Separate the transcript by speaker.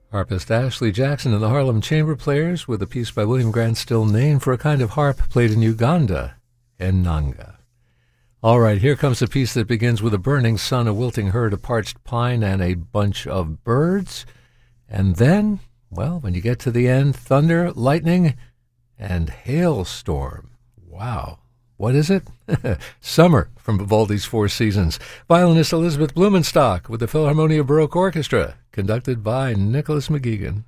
Speaker 1: Harpist Ashley Jackson and the Harlem Chamber Players with a piece by William Grant Still, named for a kind of harp played in Uganda, Enanga. All right, here comes a piece that begins with a burning sun, a wilting herd, a parched pine, and a bunch of birds. And then, well, when you get to the end, thunder, lightning, and hailstorm. Wow. What is it? Summer from Vivaldi's Four Seasons. Violinist Elizabeth Blumenstock with the Philharmonia Baroque Orchestra, conducted by Nicholas McGeegan.